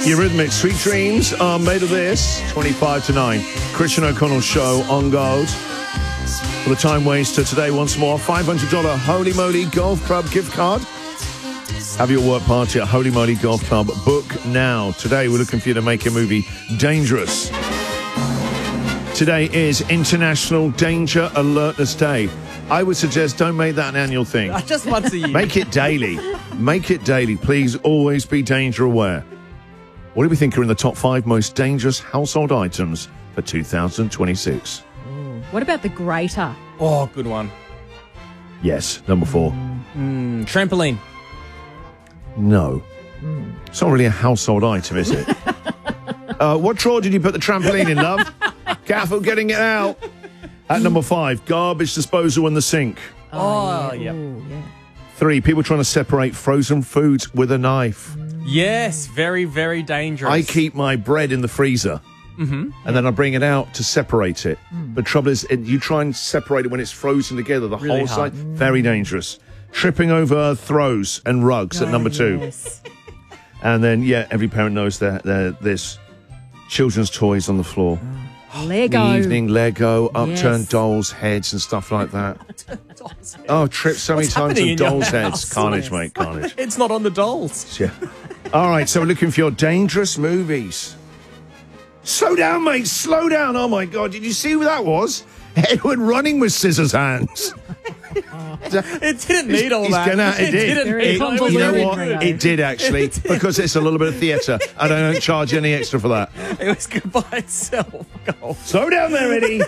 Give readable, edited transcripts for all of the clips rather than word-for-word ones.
Eurythmics, Sweet Dreams are made of this. 25 to 9. Christian O'Connell Show on Gold. For the time waster today, once more, $500 Holy Moly Golf Club gift card. Have your work party at Holy Moly Golf Club. Book now. Today, we're looking for you to make a movie dangerous. Today is International Danger Alertness Day. I would suggest don't make that an annual thing. Just once a year. Make it daily. Make it daily. Please always be danger aware. What do we think are in the top 5 most dangerous household items for 2026? What about the grater? Oh, good one. Yes, number 4. Trampoline. No. It's not really a household item, is it? What drawer did you put the trampoline in, love? Careful getting it out. At number 5, garbage disposal in the sink. Oh, yeah. Ooh, yeah. 3, people trying to separate frozen foods with a knife. Yes, very, very dangerous. I keep my bread in the freezer. And then I bring it out to separate it. The trouble is, you try and separate it when it's frozen together, the Really whole hard. side. Very dangerous. Tripping over throws and rugs at number 2. Yes. And then, every parent knows that there's children's toys on the floor. Lego. In the evening, Lego, upturned Yes. dolls' heads and stuff like that. Oh, tripped so many What's times happening on in your dolls' heads. house? Carnage, mate, carnage. It's not on the dolls. Yeah. All right, so we're looking for your dangerous movies. Slow down, mate. Slow down. Oh, my God. Did you see who that was? Edward running with scissors hands. It didn't need all that. It did. didn't Very need You know convoluted, what? Ringo. It did, actually, because it's a little bit of theatre, and I don't charge any extra for that. It was good by itself. Go. Slow down there, Eddie.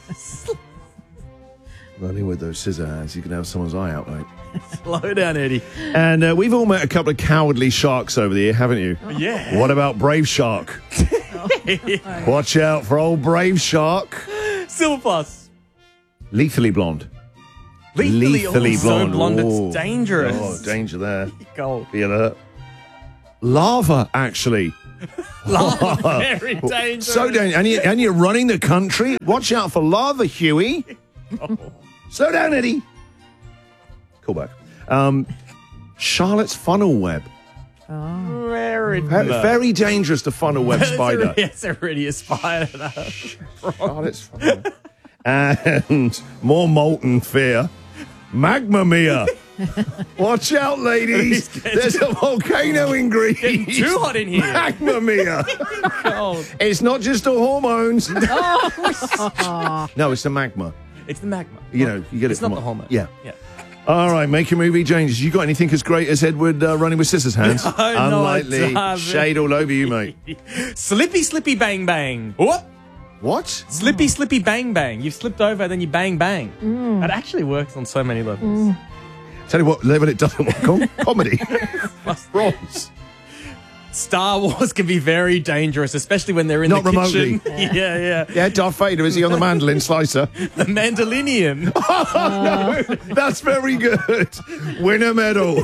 Running with those scissor hands, you can have someone's eye out, mate. Slow down, Eddie. And we've all met a couple of cowardly sharks over the year, haven't you? Yeah. What about Brave Shark? Watch out for old Brave Shark. Silver Plus. Lethally Blonde. Lethally Blonde. So blonde, Oh. it's dangerous. Oh, danger there. Go. Be alert. Lava, actually. Very dangerous. So dangerous. And you're running the country. Watch out for lava, Huey. Slow down, Eddie. Call back. Charlotte's funnel web. Very, Very dangerous, the funnel web spider. It's already a spider. Charlotte's funnel web. And more molten fear. Magma Mia. Watch out, ladies. There's a volcano in Greece. Getting too hot in here. Magma Mia. Cold. It's not just the hormones. No, it's the magma. It's the magma. You know, you get It's it. not the hormone. Yeah. Yeah. All right, make a movie changes. You got anything as great as Edward running with scissors hands? No, I Unlikely. haven't. Shade all over you, mate. Slippy bang bang. What? What? Slippy bang bang. You've slipped over, then you bang bang. That actually works on so many levels. Tell you what level it doesn't work on. Comedy. Bronze. Star Wars can be very dangerous, especially when they're in Not the remotely. kitchen. Yeah. Yeah, Darth Vader, is he on the mandolin slicer? The Mandalorian. No, that's very good. Win a medal.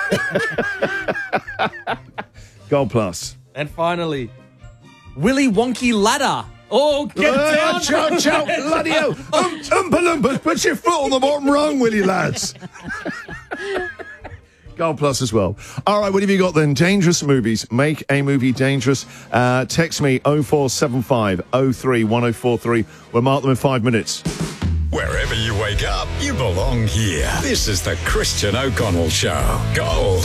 Gold plus. And finally, Willy Wonky ladder. Oh, get down. Chow, bloody hell. Oompa Loompas, put your foot on the bottom rung, will you, lads? Gold plus as well. All right, what have you got then? Dangerous movies. Make a movie dangerous. Text me 0475 03 1043. We'll mark them in 5 minutes. Wherever you wake up, you belong here. This is the Christian O'Connell Show. Gold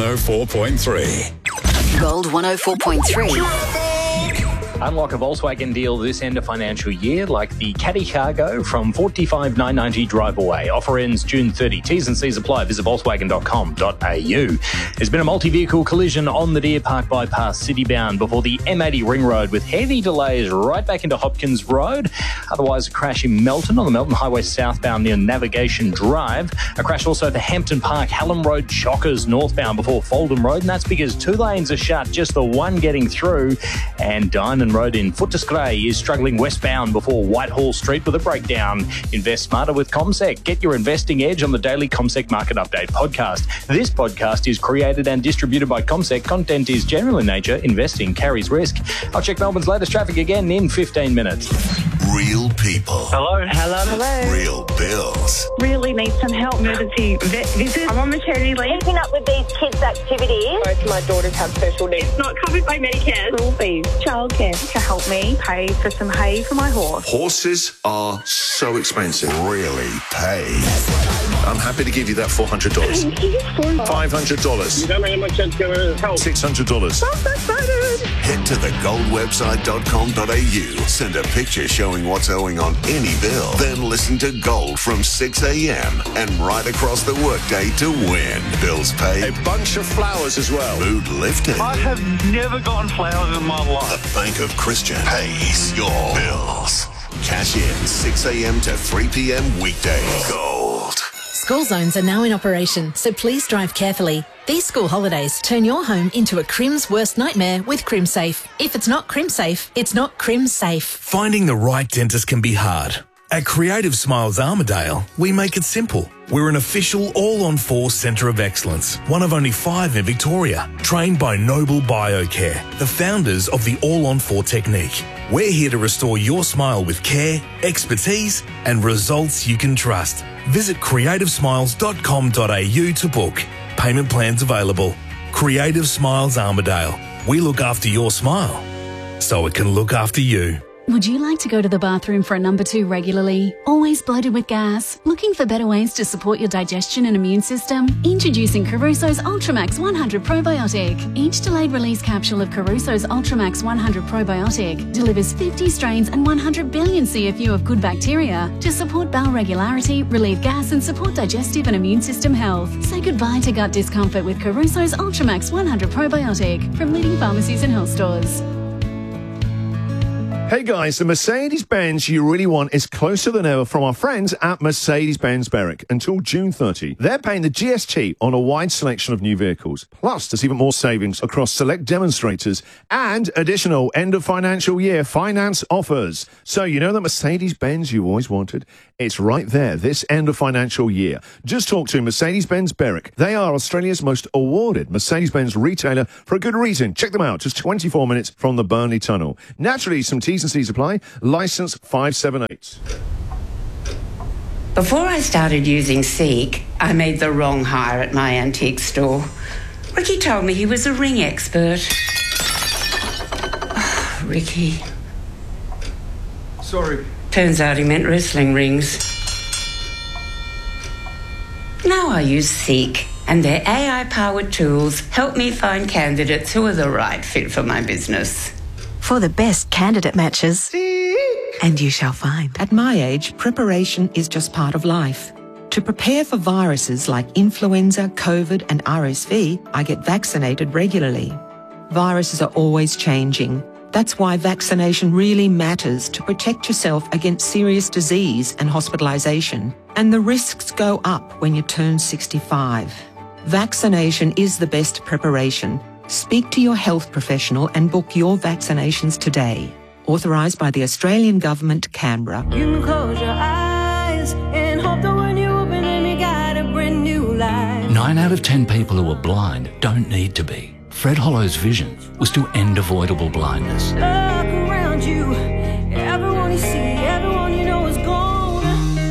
104.3. Gold 104.3. Unlock a Volkswagen deal this end of financial year, like the Caddy Cargo from $45,990 drive away. Offer ends June 30. T's and C's apply. Visit Volkswagen.com.au. There's been a multi-vehicle collision on the Deer Park bypass citybound before the M80 Ring Road with heavy delays right back into Hopkins Road. Otherwise, a crash in Melton on the Melton Highway southbound near Navigation Drive. A crash also at the Hampton Park Hallam Road Chockers northbound before Foldham Road, and that's because 2 lanes are shut, just the one getting through. And Diamond Road in Footscray is struggling westbound before Whitehall Street with a breakdown. Invest smarter with CommSec. Get your investing edge on the daily CommSec Market Update podcast. This podcast is created and distributed by CommSec. Content is general in nature. Investing carries risk. I'll check Melbourne's latest traffic again in 15 minutes. Real people. Hello. Hello. Real bills. Really need some help. Emergency vet visit. I'm on maternity leave. Keeping up with these kids' activities. Both my daughters have special needs. It's not covered by Medicare. School fees, childcare to help me pay for some hay for my horse. Horses are so expensive. Really pay. I'm happy to give you that $400. $500. You don't know how much that's going to help. $600. Head to thegoldwebsite.com.au. Send a picture showing what's owing on any bill. Then listen to Gold from 6 a.m. and right across the workday to win. Bills paid. A bunch of flowers as well. Mood lifted. I have never gotten flowers in my life. The Bank of Christian pays your bills. Cash in 6 a.m. to 3 p.m. weekdays. Gold. School zones are now in operation, so please drive carefully. These school holidays turn your home into a Crim's worst nightmare with CrimSafe. If it's not CrimSafe, it's not CrimSafe. Finding the right dentist can be hard. At Creative Smiles Armidale, we make it simple. We're an official all-on-4 centre of excellence, one of only 5 in Victoria, trained by Noble Biocare, the founders of the all-on-4 technique. We're here to restore your smile with care, expertise and results you can trust. Visit creativesmiles.com.au to book. Payment plans available. Creative Smiles Armidale. We look after your smile, so it can look after you. Would you like to go to the bathroom for a number 2 regularly? Always bloated with gas? Looking for better ways to support your digestion and immune system? Introducing Caruso's Ultramax 100 Probiotic. Each delayed release capsule of Caruso's Ultramax 100 Probiotic delivers 50 strains and 100 billion CFU of good bacteria to support bowel regularity, relieve gas and support digestive and immune system health. Say goodbye to gut discomfort with Caruso's Ultramax 100 Probiotic from leading pharmacies and health stores. Hey guys, the Mercedes-Benz you really want is closer than ever from our friends at Mercedes-Benz Berwick. Until June 30, they're paying the GST on a wide selection of new vehicles. Plus, there's even more savings across select demonstrators and additional end of financial year finance offers. So you know that Mercedes-Benz you always wanted? It's right there this end of financial year. Just talk to Mercedes-Benz Berwick. They are Australia's most awarded Mercedes-Benz retailer for a good reason. Check them out. Just 24 minutes from the Burnley Tunnel. Naturally, some T's and C's apply. License 578. Before I started using Seek, I made the wrong hire at my antique store. Ricky told me he was a ring expert. Oh, Ricky. Sorry. Turns out he meant wrestling rings. Now I use Seek, and their AI-powered tools help me find candidates who are the right fit for my business. For the best candidate matches, and you shall find. At my age, preparation is just part of life. To prepare for viruses like influenza, COVID and RSV, I get vaccinated regularly. Viruses are always changing. That's why vaccination really matters to protect yourself against serious disease and hospitalisation. And the risks go up when you turn 65. Vaccination is the best preparation. Speak to your health professional and book your vaccinations today. Authorised by the Australian Government, Canberra. You can close your eyes and hope that when you open them you got a brand new life. 9 out of 10 people who are blind don't need to be. Fred Hollow's vision was to end avoidable blindness. Look around you, everyone you see, everyone you know is gone.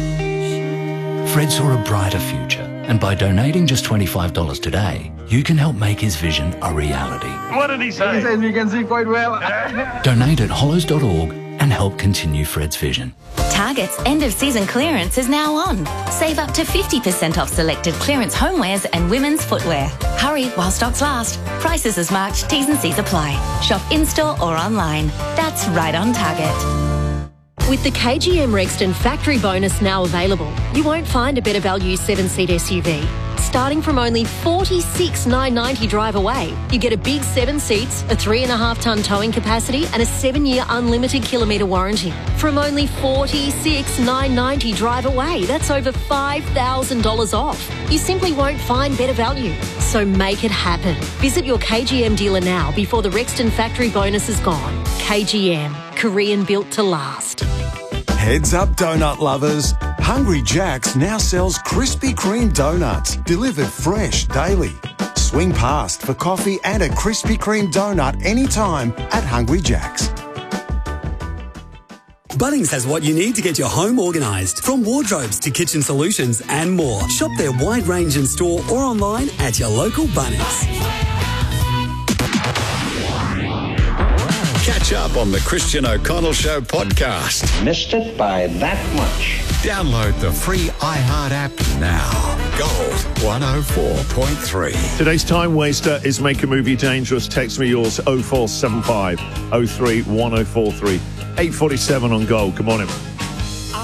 Fred saw a brighter future, and by donating just $25 today, you can help make his vision a reality. What did he say? He says we can see quite well. Donate at hollows.org and help continue Fred's vision. Target's end-of-season clearance is now on. Save up to 50% off selected clearance homewares and women's footwear. Hurry while stocks last. Prices as marked, T's and C's apply. Shop in-store or online. That's right on Target. With the KGM Rexton factory bonus now available, you won't find a better value 7-seat SUV. Starting from only $46,990 drive away, you get a big 7 seats, a 3.5-tonne towing capacity and a 7-year unlimited kilometre warranty. From only $46,990 drive away, that's over $5,000 off. You simply won't find better value. So make it happen. Visit your KGM dealer now before the Rexton factory bonus is gone. KGM, Korean built to last. Heads up, donut lovers. Hungry Jack's now sells Krispy Kreme donuts, delivered fresh daily. Swing past for coffee and a Krispy Kreme donut anytime at Hungry Jack's. Bunnings has what you need to get your home organised, from wardrobes to kitchen solutions and more. Shop their wide range in store or online at your local Bunnings. Catch up on the Christian O'Connell Show podcast. Missed it by that much. Download the free iHeart app now. Gold 104.3. Today's time waster is Make a Movie Dangerous. Text me yours 0475 03 1043. 8:47 on Gold. Good morning.